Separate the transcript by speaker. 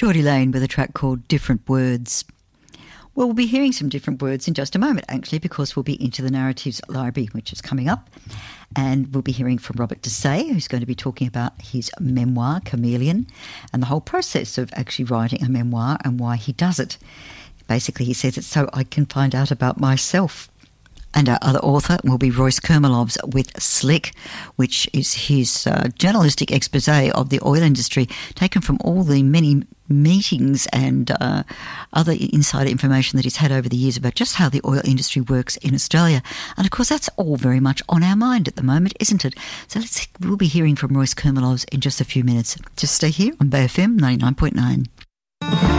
Speaker 1: Geordie Lane with a track called Different Words. Well, we'll be hearing some different words in just a moment, actually, because we'll be into the Narratives Library, which is coming up. And we'll be hearing from Robert Dessay, who's going to be talking about his memoir, Chameleon, and the whole process of actually writing a memoir and why he does it. Basically, he says it's so I can find out about myself. And our other author will be Royce Kermelovs with Slick, which is his journalistic expose of the oil industry, taken from all the many meetings and other insider information that he's had over the years about just how the oil industry works in Australia. And of course, that's all very much on our mind at the moment, isn't it? So we'll be hearing from Royce Kermelovs in just a few minutes. Just stay here on Bay FM 99.9.